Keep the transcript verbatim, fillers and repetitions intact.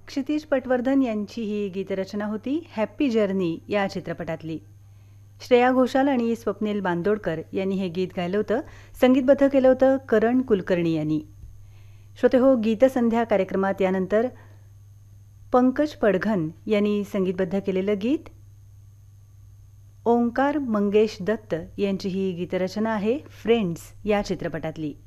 क्षितिज पटवर्धन यांची ही गीतरचना होती happy journey या चित्रपटातली. श्रेया घोषाल आणि स्वप्नील बांदोडकर यांनी हे गीत गायलं होतं. संगीतबद्ध केलं होतं करण कुलकर्णी यांनी. श्रोते हो, गीतसंध्या कार्यक्रमात यानंतर पंकज पडघन यांनी संगीतबद्ध केलेलं गीत ओंकार मंगेश दत्त यांची ही गीतरचना आहे फ्रेंड्स या चित्रपटातली.